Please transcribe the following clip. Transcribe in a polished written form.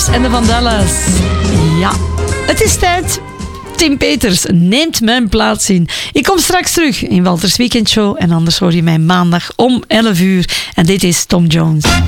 Peters en de Vandellas. Ja, het is tijd. Tim Peters neemt mijn plaats in. Ik kom straks terug in Walters Weekendshow en anders hoor je mij maandag om 11 uur. En dit is Tom Jones.